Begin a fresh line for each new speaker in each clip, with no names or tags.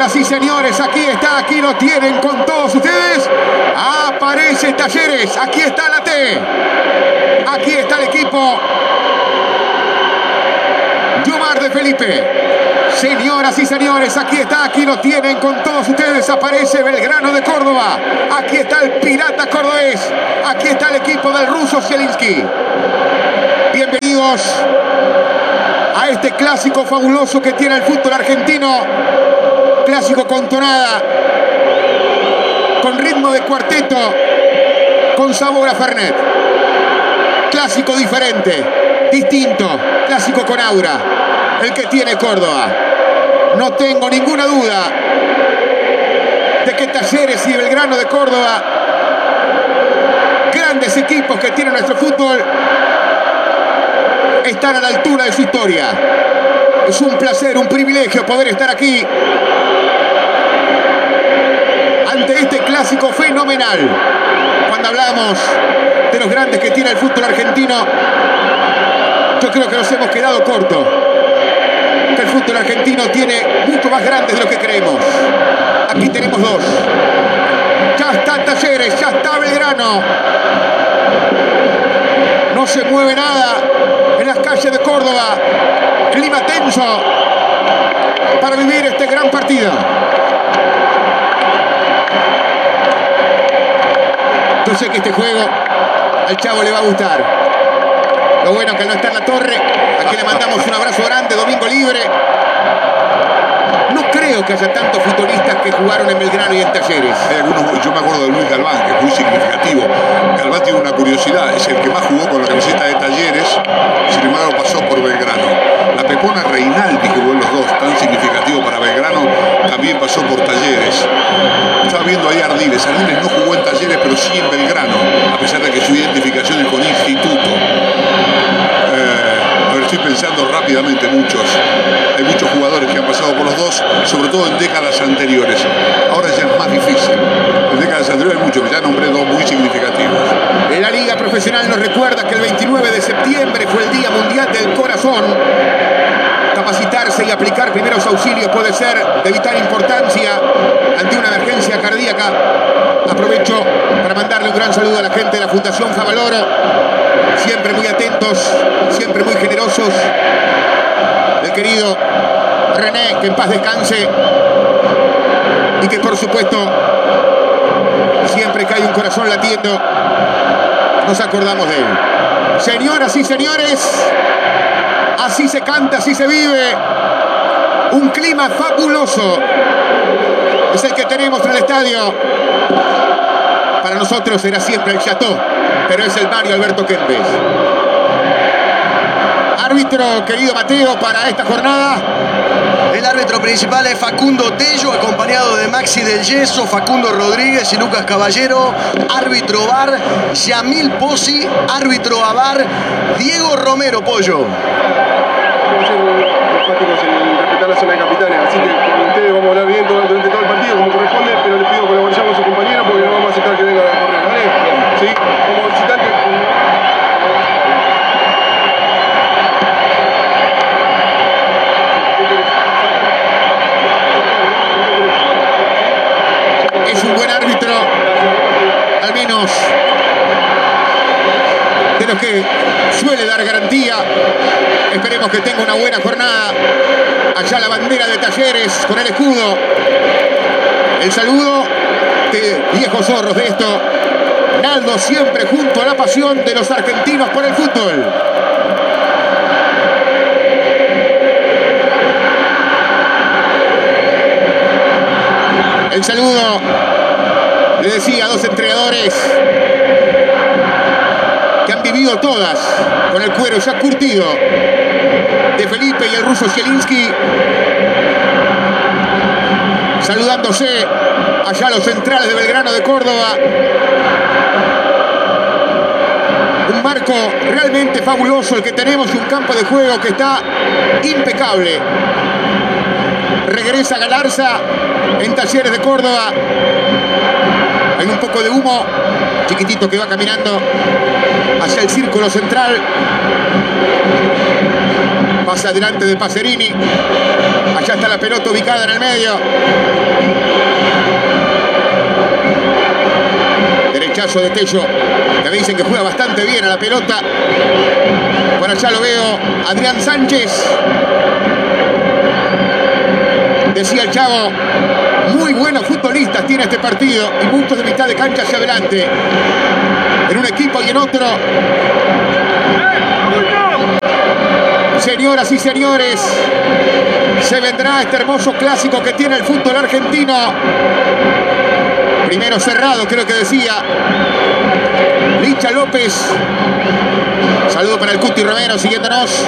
Señoras y señores, aquí está, aquí lo tienen con todos ustedes. Aparece Talleres, aquí está la T. Aquí está el equipo de Omar de Felipe. Señoras y señores, aquí está, aquí lo tienen con todos ustedes. Aparece Belgrano de Córdoba. Aquí está el Pirata cordobés. Aquí está el equipo del ruso Zielinski. Bienvenidos a este clásico fabuloso que tiene el fútbol argentino. Clásico con tonada, con ritmo de cuarteto, con sabor a Fernet. Clásico diferente, distinto, clásico con aura. El que tiene Córdoba. No tengo ninguna duda de que Talleres y Belgrano de Córdoba, grandes equipos que tiene nuestro fútbol, están a la altura de su historia. Es un placer, un privilegio poder estar aquí ante este clásico fenomenal. Cuando hablamos de los grandes que tiene el fútbol argentino, yo creo que nos hemos quedado cortos. Que el fútbol argentino tiene mucho más grandes de lo que creemos. Aquí tenemos dos. Ya está Talleres, ya está Belgrano. No se mueve nada en las calles de Córdoba. Clima tenso para vivir este gran partido. Yo sé que este juego al Chavo le va a gustar. Lo bueno que no está en la torre. Aquí le mandamos un abrazo grande. Domingo libre. No creo que haya tantos futbolistas que jugaron en Belgrano y en Talleres.
Hay algunos, yo me acuerdo de Luis Galván, que es muy significativo. Galván tiene una curiosidad, es el que más jugó con la camiseta de Talleres, sin embargo pasó por Belgrano. La Pepona Reinaldi jugó en los dos, tan significativo para Belgrano, también pasó por Talleres. Estaba viendo ahí a Ardiles no jugó en Talleres, pero sí en Belgrano, a pesar de que su identificación es con Instituto. Estoy pensando rápidamente hay muchos jugadores que han pasado por los dos, sobre todo en décadas anteriores. Ahora ya es más difícil. En décadas anteriores hay muchos, ya nombré dos muy significativos.
La Liga Profesional nos recuerda que el 29 de septiembre fue el Día Mundial del Corazón. Capacitarse y aplicar primeros auxilios puede ser de vital importancia ante una emergencia cardíaca. Aprovecho para mandarle un gran saludo a la gente de la Fundación Favaloro. Siempre muy atentos, siempre muy generosos. El querido René, que en paz descanse. Y que por supuesto, siempre que hay un corazón latiendo, nos acordamos de él. Señoras y señores, así se canta, así se vive. Un clima fabuloso es el que tenemos en el estadio. Para nosotros será siempre el Chateau, pero es el Mario Alberto Kempes. Árbitro, querido Mateo, para esta jornada.
El árbitro principal es Facundo Tello, acompañado de Maxi del Yeso, Facundo Rodríguez y Lucas Caballero. Árbitro VAR, Yamil Pozzi. Árbitro a VAR, Diego Romero, Pollo.
En respetar la zona de capitanes, así que con ustedes vamos a hablar bien durante todo el partido como corresponde, pero les pido colaboración con sus compañeros porque no vamos a aceptar que venga a correr, ¿vale? ¿Sí? Como visitante.
Es un buen árbitro, al menos de los que suele dar garantía. Esperemos que tenga una buena jornada. Allá la bandera de Talleres con el escudo. El saludo de viejos zorros de esto. Naldo siempre junto a la pasión de los argentinos por el fútbol. El saludo, le decía, a dos entrenadores que han vivido todas con el cuero ya curtido de Felipe y el ruso Zielinski, saludándose allá a los centrales de Belgrano de Córdoba. Un marco realmente fabuloso el que tenemos y un campo de juego que está impecable. Regresa Galarza en Talleres de Córdoba. Hay un poco de humo chiquitito que va caminando hacia el círculo central. Pasa delante de Pacerini. Allá está la pelota ubicada en el medio. Derechazo de Tello, que me dicen que juega bastante bien a la pelota. Por allá lo veo, Adrián Sánchez. Decía el Chavo, muy buenos futbolistas tiene este partido y muchos de mitad de cancha hacia adelante. En un equipo y en otro. Señoras y señores, se vendrá este hermoso clásico que tiene el fútbol argentino. Primero cerrado, creo que decía Licha López. Saludo para el Cuti Romero siguiéndonos.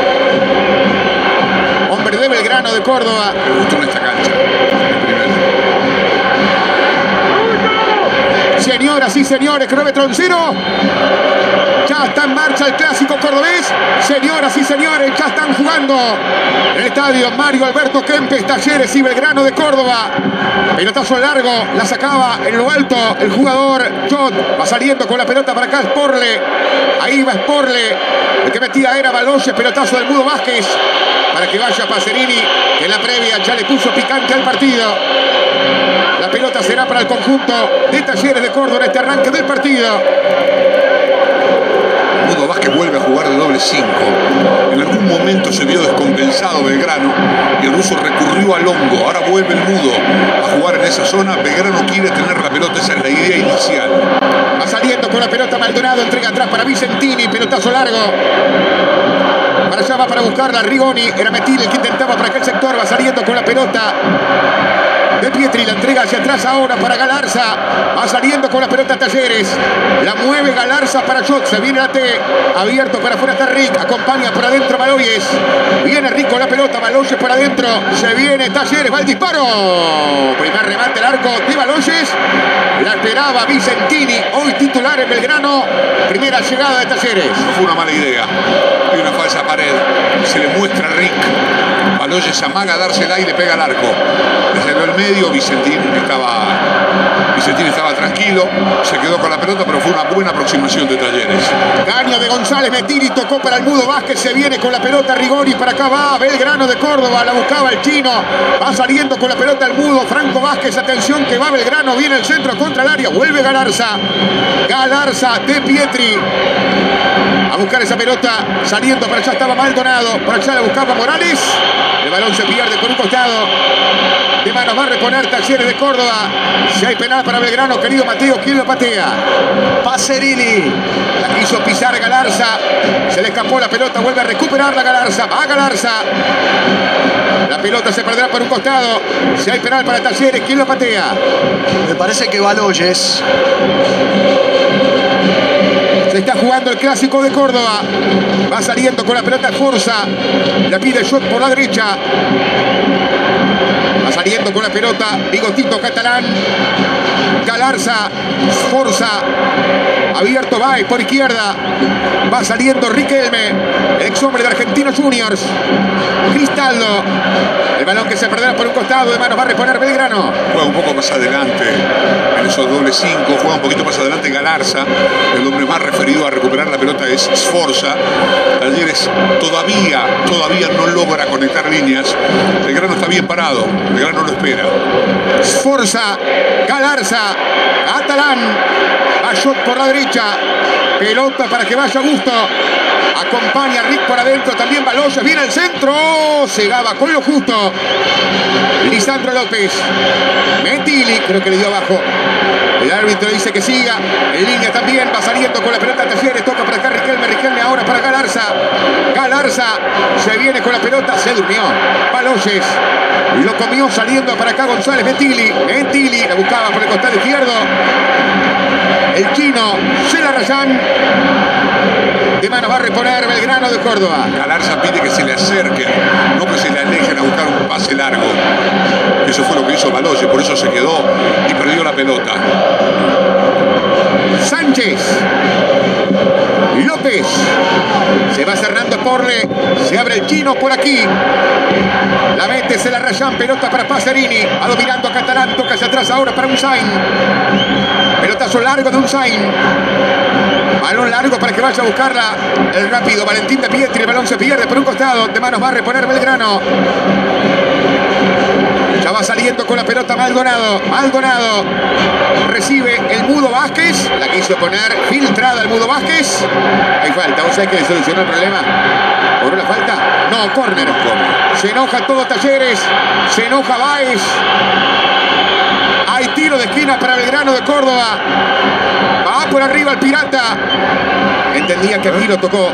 Hombre de Belgrano de Córdoba.
Me gustó en esta cancha.
Señoras y señores, cronómetro en cero. Ya está en marcha el clásico cordobés. Señoras y señores, ya están jugando en el estadio Mario Alberto Kempes, Talleres y Belgrano de Córdoba. Pelotazo largo, la sacaba en lo alto el jugador Jot. Va saliendo con la pelota para acá Sporle. Ahí va Sporle. El que metía era Baloyes, pelotazo del Mudo Vázquez. Para que vaya Pacerini, que en la previa ya le puso picante al partido. La pelota será para el conjunto de Talleres de Córdoba en este arranque del partido.
Mudo Vázquez vuelve a jugar de doble 5. En algún momento se vio descompensado Belgrano y el ruso recurrió al hongo. Ahora vuelve el Mudo a jugar en esa zona. Belgrano quiere tener la pelota, esa es la idea inicial.
Va saliendo con la pelota Maldonado, entrega atrás para Vicentini, pelotazo largo. Para allá va para buscarla Rigoni, era Metil el que intentaba para aquel sector, va saliendo con la pelota. De Pietri, la entrega hacia atrás ahora para Galarza. Va saliendo con la pelota Talleres. La mueve Galarza para Jot. Se viene la T. Abierto para afuera está Rick. Acompaña por adentro Baloyes. Viene Rick con la pelota. Baloyes por adentro. Se viene Talleres. Va el disparo. Primer remate al arco de Baloyes. La esperaba Vicentini. Hoy titular en Belgrano. Primera llegada de Talleres.
No fue una mala idea. Hay una falsa pared. Se le muestra a Rick. Baloyes amaga a dársela y le pega al arco. Desde el medio, Vicentini estaba tranquilo, se quedó con la pelota, pero fue una buena aproximación de Talleres.
Caño de González, Metil tocó para el Mudo Vázquez, se viene con la pelota Rigoni, para acá va Belgrano de Córdoba, la buscaba el chino, va saliendo con la pelota el Mudo, Franco Vázquez, atención que va Belgrano, viene el centro contra el área, vuelve Galarza de Pietri. A buscar esa pelota, saliendo para allá estaba Maldonado, por allá la buscaba Morales, el balón se pierde por un costado, de manos va a reponer Talleres de Córdoba. Si hay penal para Belgrano, querido Mateo, ¿quién lo patea?
Pacerini.
La quiso pisar Galarza, se le escapó la pelota, vuelve a recuperar la Galarza, va Galarza. La pelota se perderá por un costado. Si hay penal para Talleres, ¿quién lo patea?
Me parece que Baloyes.
Se está jugando el clásico de Córdoba. Va saliendo con la pelota Forza. La pide Jot por la derecha. Va saliendo con la pelota Bigotito Catalán. Galarza, Forza. Abierto Baez por izquierda. Va saliendo Riquelme, ex hombre de Argentinos Juniors. Cristaldo. El balón que se perderá por un costado, de manos va a reponer Belgrano.
Juega un poco más adelante en esos doble 5. Juega un poquito más adelante Galarza. El hombre más referido a recuperar la pelota es Sforza. Talleres todavía no logra conectar líneas. Belgrano está bien parado. Belgrano lo espera.
Sforza, Galarza, Catalán. Va Jot por la derecha. Pelota para que vaya Gusto. Acompaña a Rick por adentro. También Baloyes. Viene al centro. Cegaba con lo justo. Lisandro López. Metili. Creo que le dio abajo. El árbitro dice que siga. En línea también. Va saliendo con la pelota Talleres. Toca para acá Riquelme. Riquelme ahora para Galarza. Galarza. Se viene con la pelota. Se durmió. Baloyes. Lo comió saliendo para acá González. Metili. La buscaba por el costado izquierdo. El chino. Celarrayán. De mano va a reponer Belgrano de Córdoba.
Galarza pide que se le acerquen, no que se le alejen a buscar un pase largo. Eso fue lo que hizo Baloyes, por eso se quedó y perdió la pelota.
Sánchez. López. Se va cerrando Porle. Se abre el chino por aquí. La mete Celarrayán. Pelota para Pacerini. Va dominando a Catalán. Toca hacia atrás ahora para Unzain. Pelotazo largo de Unzain. Balón largo para que vaya a buscarla el rápido Valentín de Pietri. El balón se pierde por un costado. De manos va a reponer Belgrano. Va saliendo con la pelota Maldonado. Maldonado recibe el Mudo Vázquez. La quiso poner filtrada el Mudo Vázquez. Hay falta. ¿Vos sabés que le solucionó el problema? ¿Por una falta? No, córner. Se enoja todo Talleres. Se enoja Báez. Hay tiro de esquina para Belgrano de Córdoba. Va por arriba el Pirata. Entendía que aquí lo tocó.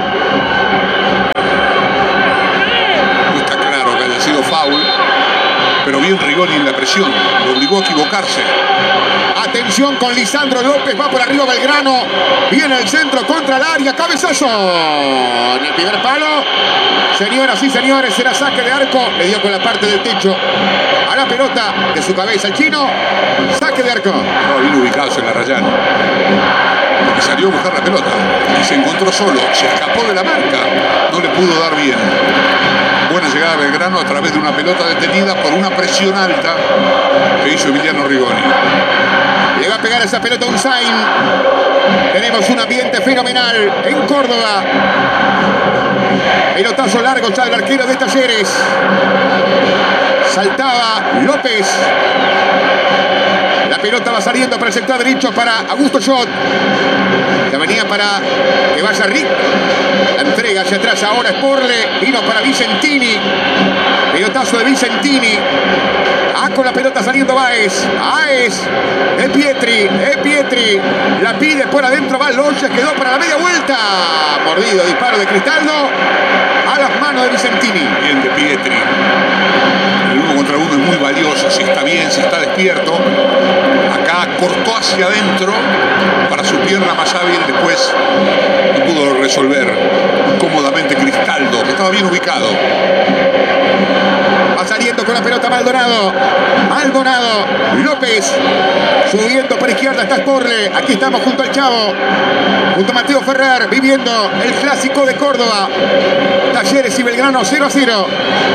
No está claro que haya sido foul, pero bien Rigoni en la presión. Lo obligó a equivocarse.
Atención con Lisandro López. Va por arriba Belgrano. Viene el centro contra el área. Cabezazo. En el primer palo. Señoras y señores, será saque de arco. Le dio con la parte del techo a la pelota de su cabeza el chino. Saque de arco.
Estaba bien ubicados en la Rayán. Porque salió a buscar la pelota y se encontró solo. Se escapó de la marca. No le pudo dar bien. Buena llegada de Belgrano a través de una pelota detenida por una presión alta que hizo Emiliano Rigoni.
Le va a pegar esa pelota un Zain. Tenemos un ambiente fenomenal en Córdoba. Pelotazo largo ya del arquero de Talleres. Saltaba López. La pelota va saliendo para el sector derecho para Augusto Schott. La venía para que vaya Rick. La entrega hacia atrás ahora Sporle. Vino para Vicentini. Pelotazo de Vicentini. Con la pelota saliendo Báez. Báez. De Pietri. La pide por adentro. Va Loches. Quedó para la media vuelta. Mordido. Disparo de Cristaldo. A las manos de Vicentini.
Bien de Pietri. El 1 contra 1 es muy valioso. Si está bien, si está despierto. Acá cortó hacia adentro para su pierna más hábil. Después no pudo resolver cómodamente Cristaldo, que estaba bien ubicado.
Va saliendo con la pelota Maldonado. López. Subiendo por izquierda está Sporle. Aquí estamos junto al Chavo. Junto a Mateo Ferrer. Viviendo el clásico de Córdoba. Talleres y Belgrano 0-0.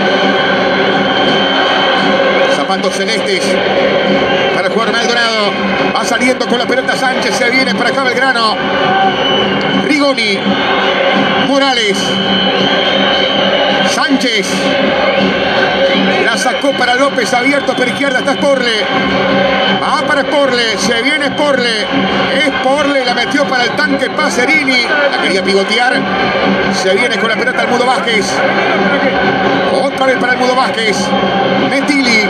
Zapatos celestes para jugar Maldonado. Va saliendo con la pelota Sánchez. Se viene para acá Belgrano. Rigoni. Morales. Sánchez. La sacó para López. Abierto por izquierda está Sporle. Va para Sporle. Se viene Sporle. Sporle la metió para el tanque Pacerini. La quería pivotear. Se viene con la pelota el Mudo Vázquez. Otra vez para el Mudo Vázquez. Metilli.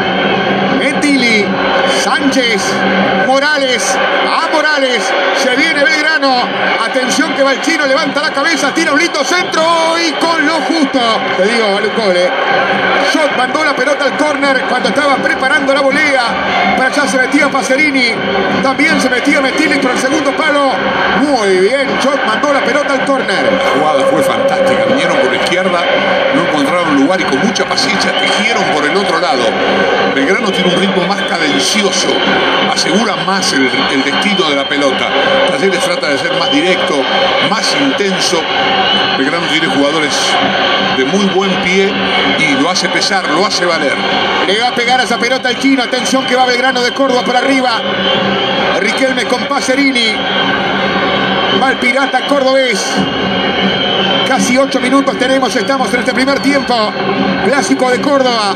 Sánchez. Morales. A Morales. Se viene Belgrano. Atención que va el chino. Levanta la cabeza. Tira un lindo centro. Y con lo justo. Te digo, Balucole. Schott mandó la pelota al córner cuando estaba preparando la volea. Para allá se metía Pacerini. También se metía Metilli por el segundo palo. Muy bien. Schott mandó la pelota al córner.
La jugada fue fantástica. Vinieron por la izquierda. No encontraron lugar y con mucha paciencia tejieron por el otro lado. Belgrano tiene un ritmo más cadencioso. Asegura más el destino de la pelota. Talleres trata de ser más directo, más intenso. Belgrano tiene jugadores de muy buen pie y lo hace pesar, lo hace valer.
Le va a pegar a esa pelota al chino. Atención que va Belgrano de Córdoba por arriba. Riquelme con Pacerini. Va el Pirata cordobés. Casi 8 minutos tenemos, estamos en este primer tiempo. Clásico de Córdoba.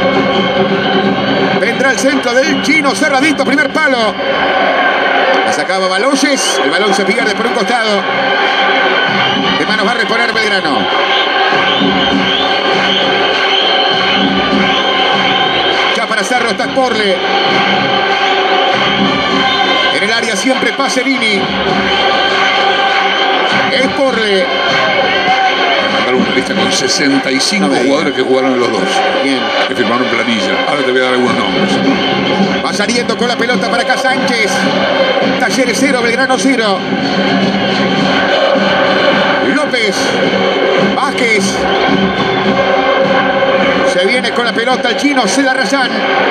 Vendrá el centro del chino, cerradito, primer palo. La sacaba Baloyes, el balón se pierde por un costado. De manos va a reponer Belgrano. Ya para hacerlo está Sporle. En el área siempre Pacerini. Sporle.
Una lista con 65 jugadores que jugaron en los dos.
Bien.
Que firmaron planilla. Ahora te voy a dar algunos nombres.
Va saliendo con la pelota para acá Sánchez. Talleres 0, Belgrano 0. López. Vázquez. Se viene con la pelota el chino, se la Rayán.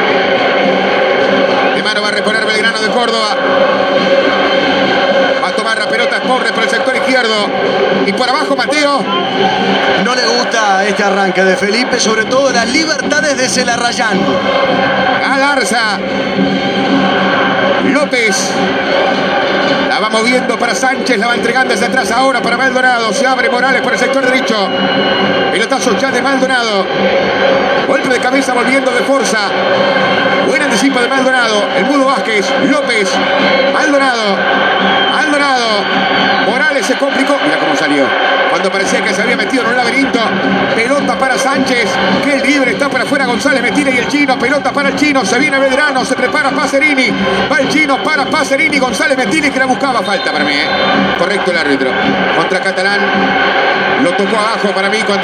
De mano va a reponer Belgrano de Córdoba. Va a tomar la pelota Sporle por el sector izquierdo. Y por abajo Mateo.
No le gusta este arranque de Felipe, sobre todo las libertades de Celarrayán.
Galarza. López. La va moviendo para Sánchez, la va entregando hacia atrás ahora para Maldonado. Se abre Morales por el sector derecho. Pelotazo ya de Maldonado. Golpe de cabeza volviendo de Forza. Buen anticipo de Maldonado. El Mudo Vázquez. López. Maldonado. Morales se complicó. Mira cómo salió. Cuando parecía que se había metido en un laberinto. Pelota para Sánchez. Que el libre está para afuera. González Metira y el Chino. Pelota para el Chino. Se viene Belgrano. Se prepara Pacerini. Va el Chino para Pacerini. González Metira que la buscaba. Falta para mí. Correcto el árbitro. Contra Catalán. Lo tocó abajo para mí.